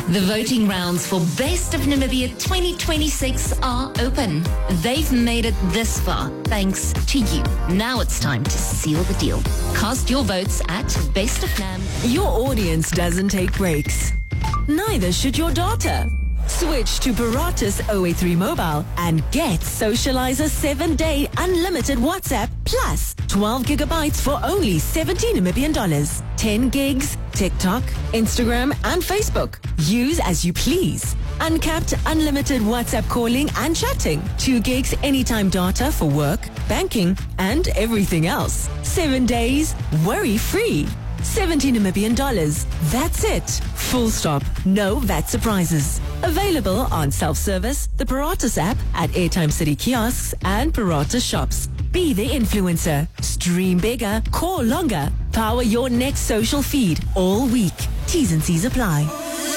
The voting rounds for Best of Namibia 2026 are open. They've made it this far thanks to you. Now it's time to seal the deal. Cast your votes at Best of Nam. Your audience doesn't take breaks. Neither should your daughter. Switch to Paratus 083 Mobile and get Socializer 7-day unlimited WhatsApp plus 12 gigabytes for only 17 Namibian dollars. 10 gigs, TikTok, Instagram and Facebook. Use as you please. Uncapped unlimited WhatsApp calling and chatting. 2 gigs anytime data for work, banking and everything else. 7 days, worry-free. 17 Namibian dollars. That's it. Full stop. No VAT surprises. Available on self-service, the Paratus app, at Airtime City kiosks and Paratus shops. Be the influencer. Stream bigger. Call longer. Power your next social feed all week. T's and C's apply.